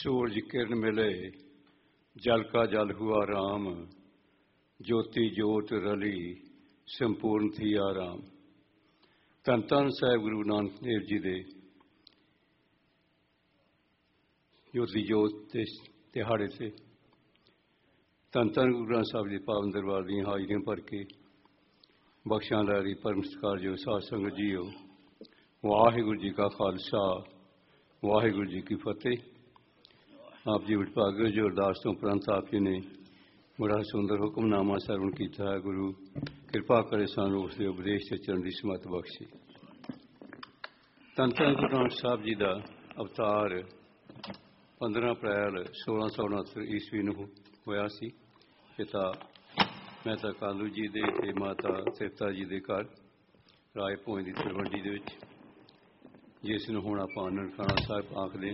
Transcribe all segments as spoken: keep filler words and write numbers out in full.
सूरज किरण मिले जल का जल हुआ राम, ज्योति जोत रली संपूर्ण थी आराम। धन धन साहिब गुरु नानक देव जी दे ज्योति जोत के दिहाड़े से धन धन गुरु ग्रंथ साहिब जी पावन दरबार दी हाजरियां भर के बख्शां लारी परम सत्कार जो साध संगत जीओ, वाहिगुरू जी का खालसा वाहिगुरू जी की फतेह। आप जी विभागे जो अरदास तो उपरंत आप जी ने बड़ा सुंदर हुक्मनामा सरवण किया है। गुरु कृपा करे सानू उसके उपदेश से चरण की समत बख्शे। धन धन गुरु नानक साहब जी का अवतार पंद्रह अप्रैल सोलह सौ उनहत्तर ईस्वी में होया सी। पिता मेहता कालू जी दे ते माता सिरता जी के घर राय भोज की तलवंडी दे विच, जिसनूं हुण आपां ननकाणा साहिब आखदे।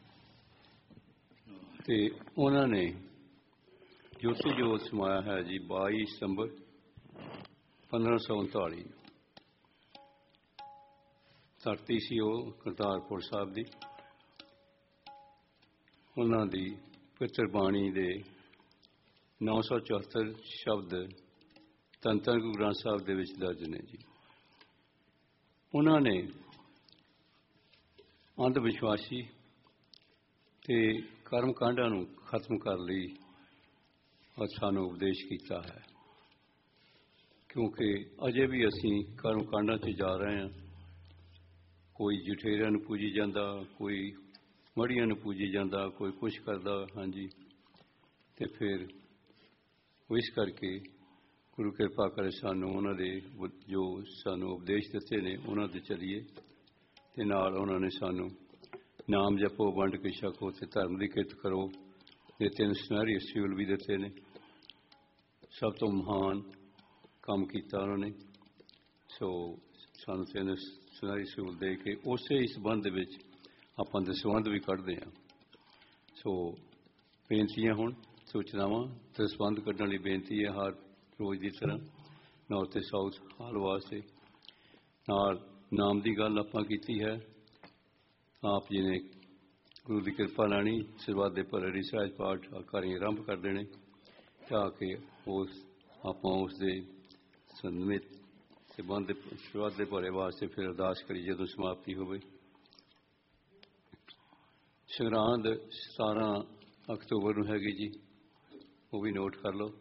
ते उन्होंने ज्योति जोत समाया है जी बाई सितंबर पंद्रह सौ उनताली। धरती सी वो करतारपुर साहब की। उन्हों की पवित्र बाणी दे नौ सौ चौहत्तर शब्द धन धन गुरु ग्रंथ साहब दे विच दर्ज ने जी। उन्होंने अंध विश्वासी ते कर्म कांडा नूं खत्म कर ली और सानू उपदेश किया है, क्योंकि अजे भी असी कर्म कांडा से जा रहे हैं। कोई जठेरिया नूं पूजी जाता, कोई मड़िया नूं पूजी जाता, कोई कुछ करता। हाँ जी, तो फिर इस करके गुरु कृपा करे सानू उन्होंने जो सानू उपदेश दिते ने उन्होंने ते चलीए। ते नाल उन्होंने सानू नाम जपो वंड के छको ते धर्म की किरत करो ये तीन सुनहरी असूल भी दिते ने। सब तो महान काम किया उन्होंने। सो सानू तीन सुनहरी असूल दे के उस ही संबंध में आपां दसवंध भी कढ़ते हैं। सो बेनतियां हुण सूचनावां दसवंध कढ़ण लई बेनती है हर रोज़ की तरह नॉर्थ ते साउथ हाल वास्ते। नाल नाम की गल आपां कीती है। आप जी ने गुरु की कृपा लैनी सिरवाद दे भरे सहज पाठ घरें आरंभ कर देने ताकि उस आप उसके संबंध संबंध सिरवाद दे भरे वास्ते फिर अरदास करी जो समाप्ति होवे। संग्रांद सतारह अक्तूबर नूं हैगी जी, वो भी नोट कर लो।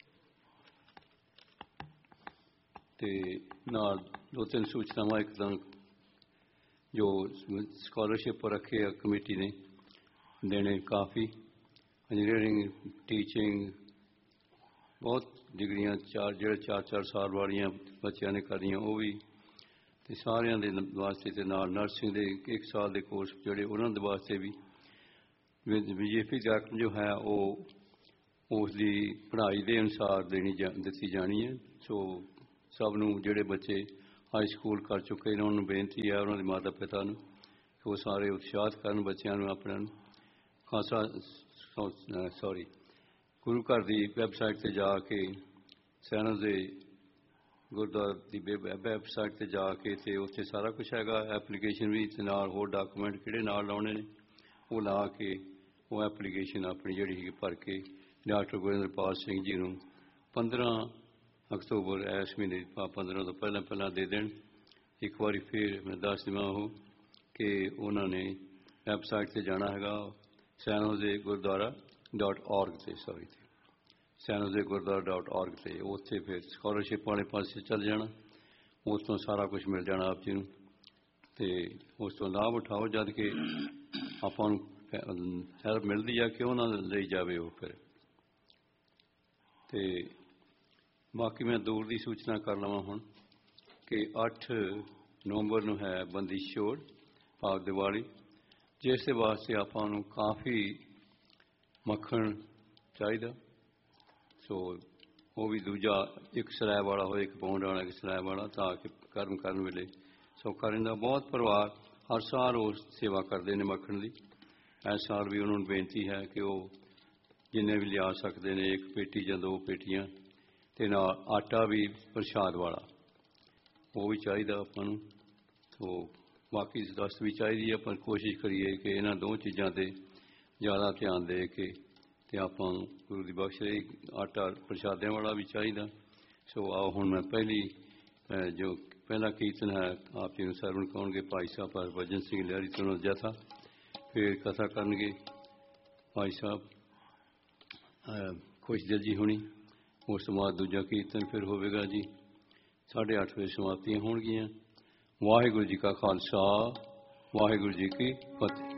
ते नाल दो तीन सूचनावां एक तां जो स्कॉलरशिप पर रखे कमेटी ने देने काफ़ी इंजीनियरिंग टीचिंग बहुत डिग्रियां चार जो चार चार साल वालियां बच्चों ने करियां वो भी ते सारियां दे वास्ते ते नाल नर्सिंग दे एक साल के कोर्स जोड़े उन्होंने वास्ते भी बीजेपी रकम जो है वो उसकी पढ़ाई के अनुसार देनी जा दी जानी है। सो सब नूं जिहड़े बच्चे हाई स्कूल कर चुके हैं उन्होंने बेनती है उन्होंने माता पिता नूं कि वो सारे उत्साहित करन बच्चों नूं अपने खासा सॉरी गुरु घर की वैबसाइट से जाके सैनों के गुरुद्वारा की वैबसाइट से जाके ते उत्थे सारा कुछ हैगा। एप्लीकेशन भी ते नाल होर डाकूमेंट किहड़े नाल लाने ने वो ला के वो एप्लीकेशन अपनी जिहड़ी भर के डॉक्टर गुरिंदरपाल सिंह जी नूं पंद्रह अक्तूबर इस महीने पंद्रह तो पहला पहला दे देन। एक बार फिर मैं दस देवां हो कि उन्होंने वैबसाइट से जाना है सैनोजे गुरुद्वारा डॉट ऑर्ग से सॉरी सैनोजे गुरुद्वारा डॉट ऑर्ग से उत्थे फिर स्कॉलरशिप वाले पास चल जाना। उस तो सारा कुछ मिल जाना आप जी नूं ते उस तो लाभ उठाओ जद कि आपां नूं हैल्प मिलती है कि उन्होंने ले जावे वो फिर। ते बाकी मैं दूर की सूचना कर लवां हुण कि अठ नवंबर नूं है बंदी छोड़ भाग दिवाली, जिस वास्ते आपां नूं काफ़ी मक्खण चाहिए। सो वो भी दूजा एक सलाह वाला हो एक पाउंड वाला एक सलाह वाला ताकि कर्म करन वेले सौखा रहिंदा। बहुत परिवार हर साल वो सेवा करते हैं मक्खण की। इस साल भी उन्होंने बेनती है कि वो जिन्हें भी लिया सकते हैं एक पेटी या दो पेटियां ते नाल आटा भी प्रसाद वाला वो भी चाहिए आपां नूं। तो बाकी दस्त भी चाहिए है पर कोशिश करिए कि इन्हां दो चीज़ों से ਜ਼ਿਆਦਾ ਧਿਆਨ ਦੇ ਕੇ ਅਤੇ ਆਪਾਂ ਗੁਰੂ ਦੀ ਬਖਸ਼ ਰਹੀ ਆਟਾ ਪ੍ਰਸ਼ਾਦਿਆਂ ਵਾਲਾ ਵੀ ਚਾਹੀਦਾ। ਸੋ ਆਓ ਹੁਣ ਮੈਂ ਪਹਿਲੀ ਜੋ ਪਹਿਲਾ ਕੀਰਤਨ ਹੈ ਆਪ ਜੀ ਨੂੰ ਸਰਵਣ ਕਰਾਉਣਗੇ ਭਾਈ ਸਾਹਿਬ ਹਰਭਜਨ ਸਿੰਘ ਲਹਿਰੀ ਤੋਂ ਜਥਾ, ਫਿਰ ਕਥਾ ਕਰਨਗੇ ਭਾਈ ਸਾਹਿਬ ਖੁਸ਼ਦਿਲ ਜੀ ਹੁਣੀ। ਉਸ ਤੋਂ ਬਾਅਦ ਦੂਜਾ ਕੀਰਤਨ ਫਿਰ ਹੋਵੇਗਾ ਜੀ ਸਾਢੇ ਅੱਠ ਵਜੇ ਸਮਾਪਤੀਆਂ ਹੋਣਗੀਆਂ। ਵਾਹਿਗੁਰੂ ਜੀ ਕਾ ਖਾਲਸਾ, ਵਾਹਿਗੁਰੂ ਜੀ ਕੀ ਫਤਿਹ।